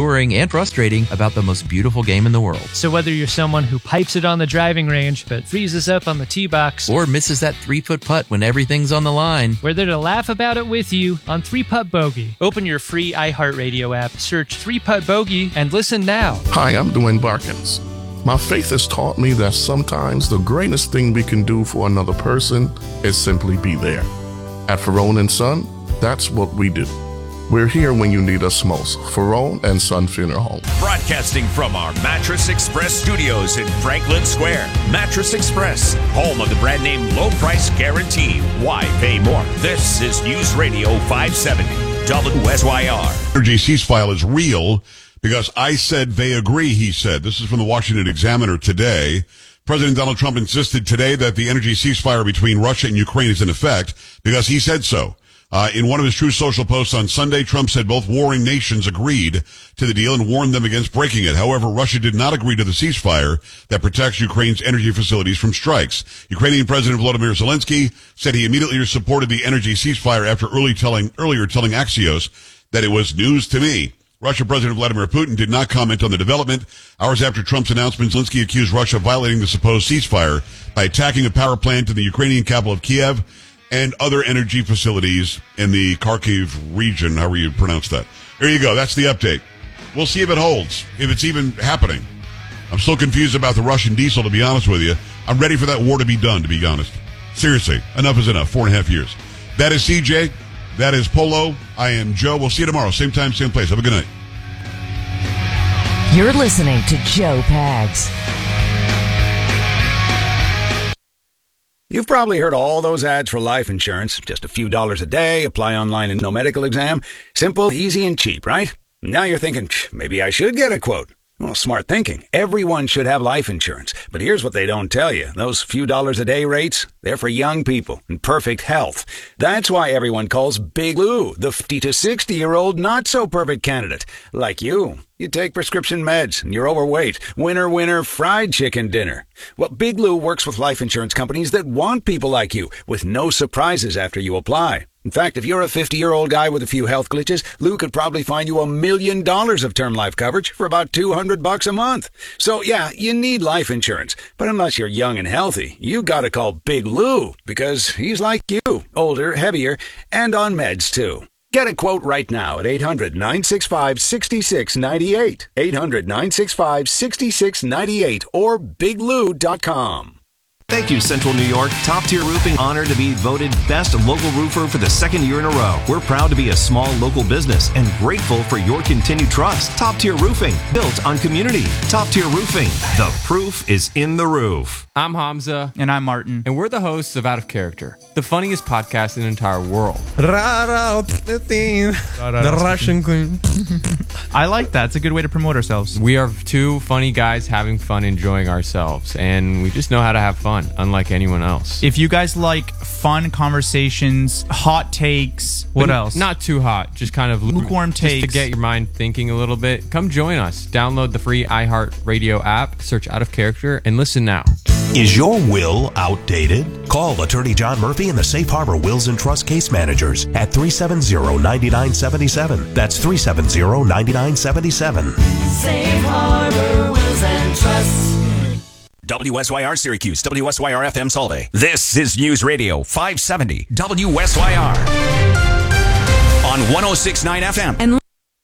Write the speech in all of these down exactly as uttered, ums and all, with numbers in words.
alluring and frustrating about the most beautiful game in the world. So whether you're someone who pipes it on the driving range but freezes up on the tee box, or misses that three-foot putt when everything's on the line, we're there to laugh about it with you on three putt Bogey. Open your free iHeartRadio app, search three putt Bogey, and listen now. Hi, I'm Dwayne Barkins. My faith has taught me that sometimes the greatest thing we can do for another person is simply be there. At Ferrone and Son, that's what we do. We're here when you need us most. Ferrone and Son Funeral Home. Broadcasting from our Mattress Express studios in Franklin Square. Mattress Express, home of the brand name Low Price Guarantee. Why pay more? This is News Radio five seventy, W S Y R. Energy ceasefire is real because I said they agree, he said. This is from the Washington Examiner today. President Donald Trump insisted today that the energy ceasefire between Russia and Ukraine is in effect because he said so. Uh, in one of his True Social posts on Sunday, Trump said both warring nations agreed to the deal and warned them against breaking it. However, Russia did not agree to the ceasefire that protects Ukraine's energy facilities from strikes. Ukrainian President Volodymyr Zelensky said he immediately supported the energy ceasefire after early telling, earlier telling Axios that it was news to me. Russian President Vladimir Putin did not comment on the development. Hours after Trump's announcement, Zelensky accused Russia of violating the supposed ceasefire by attacking a power plant in the Ukrainian capital of Kiev and other energy facilities in the Kharkiv region, however you pronounce that. There you go. That's the update. We'll see if it holds, if it's even happening. I'm still confused about the Russian diesel, to be honest with you. I'm ready for that war to be done, to be honest. Seriously, enough is enough. Four and a half years. That is C J. That is Polo. I am Joe. We'll see you tomorrow. Same time, same place. Have a good night. You're listening to Joe Pags. You've probably heard all those ads for life insurance. Just a few dollars a day, apply online and no medical exam. Simple, easy, and cheap, right? Now you're thinking, maybe I should get a quote. Well, smart thinking. Everyone should have life insurance. But here's what they don't tell you. Those few dollars a day rates, they're for young people in perfect health. That's why everyone calls Big Lou the fifty to sixty-year-old not-so-perfect candidate. Like you. You take prescription meds, and you're overweight. Winner, winner, fried chicken dinner. Well, Big Lou works with life insurance companies that want people like you, with no surprises after you apply. In fact, if you're a fifty-year-old guy with a few health glitches, Lou could probably find you a million dollars of term life coverage for about two hundred bucks a month. So, yeah, you need life insurance. But unless you're young and healthy, you gotta call Big Lou, because he's like you, older, heavier, and on meds, too. Get a quote right now at eight hundred, nine six five, six six nine eight, eight hundred, nine six five, six six nine eight, or big lou dot com. Thank you, Central New York. Top Tier Roofing, honored to be voted best local roofer for the second year in a row. We're proud to be a small local business and grateful for your continued trust. Top Tier Roofing, built on community. Top Tier Roofing, the proof is in the roof. I'm Hamza. And I'm Martin. And we're the hosts of Out of Character, the funniest podcast in the entire world. The Russian queen. I like that. It's a good way to promote ourselves. We are two funny guys having fun, enjoying ourselves, and we just know how to have fun, unlike anyone else. If you guys like fun conversations, hot takes, what but else? Not too hot, just kind of lukewarm just takes. To get your mind thinking a little bit, come join us. Download the free iHeartRadio app, search Out of Character, and listen now. Is your will outdated? Call Attorney John Murphy and the Safe Harbor Wills and Trust Case Managers at three seven zero, nine nine seven seven. That's three seven zero, nine nine seven seven. Safe Harbor Wills and Trust. W S Y R Syracuse, W S Y R F M Solvay. This is News Radio five seventy, W S Y R. On one oh six point nine F M. And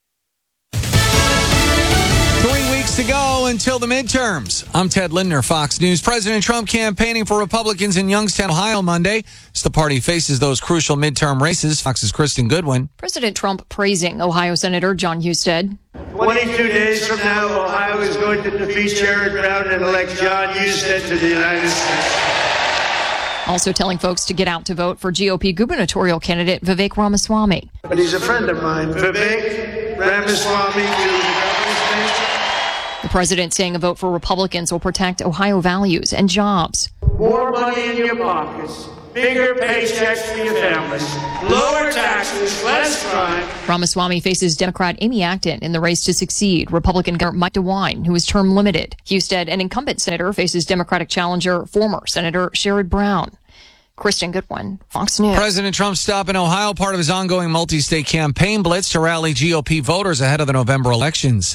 to go until the midterms. I'm Ted Lindner, Fox News. President Trump campaigning for Republicans in Youngstown, Ohio Monday as the party faces those crucial midterm races. Fox's Kristen Goodwin. President Trump praising Ohio Senator John Husted. twenty-two days from now, Ohio is going to defeat Sherrod Brown and elect John Husted to the United States. Also telling folks to get out to vote for G O P gubernatorial candidate Vivek Ramaswamy. But he's a friend of mine. Vivek Ramaswamy to the president saying a vote for Republicans will protect Ohio values and jobs. More money in your pockets, bigger paychecks for your families, lower taxes, less crime. Ramaswamy faces Democrat Amy Acton in the race to succeed Republican Governor Mike DeWine, who is term limited. Husted, an incumbent senator, faces Democratic challenger former Senator Sherrod Brown. Kristen Goodwin, Fox News. President Trump's stop in Ohio, part of his ongoing multi-state campaign blitz to rally G O P voters ahead of the November elections.